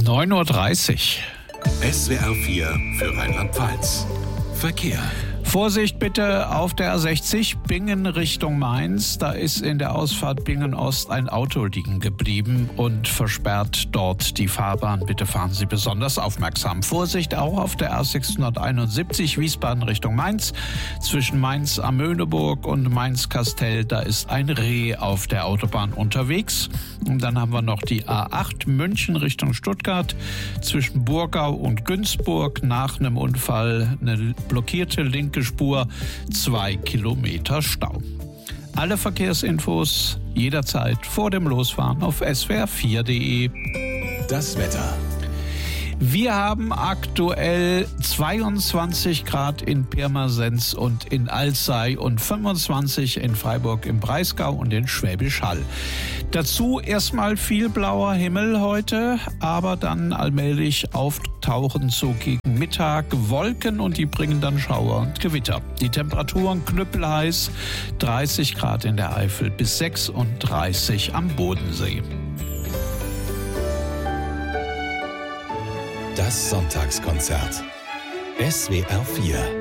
9:30 Uhr. SWR 4 für Rheinland-Pfalz. Verkehr. Vorsicht bitte auf der A60 Bingen Richtung Mainz. Da ist in der Ausfahrt Bingen-Ost ein Auto liegen geblieben und versperrt dort die Fahrbahn. Bitte fahren Sie besonders aufmerksam. Vorsicht auch auf der A671 Wiesbaden Richtung Mainz. Zwischen Mainz am Möhneburg und Mainz-Kastell, da ist ein Reh auf der Autobahn unterwegs. Und dann haben wir noch die A8 München Richtung Stuttgart. Zwischen Burgau und Günzburg nach einem Unfall eine blockierte linke Spur, 2 Kilometer Stau. Alle Verkehrsinfos jederzeit vor dem Losfahren auf swr4.de. Das Wetter. Wir haben aktuell 22 Grad in Pirmasens und in Alzey und 25 in Freiburg im Breisgau und in Schwäbisch Hall. Dazu erstmal viel blauer Himmel heute, aber dann allmählich auftauchen so gegen Mittag Wolken und die bringen dann Schauer und Gewitter. Die Temperaturen knüppelheiß, 30 Grad in der Eifel bis 36 am Bodensee. Das Sonntagskonzert. SWR 4